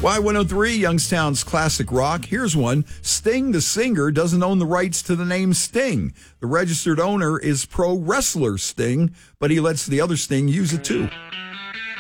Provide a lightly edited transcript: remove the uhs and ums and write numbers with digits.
Y103, Youngstown's classic rock. Here's one. Sting, the singer, doesn't own the rights to the name Sting. The registered owner is pro wrestler Sting, but he lets the other Sting use it too.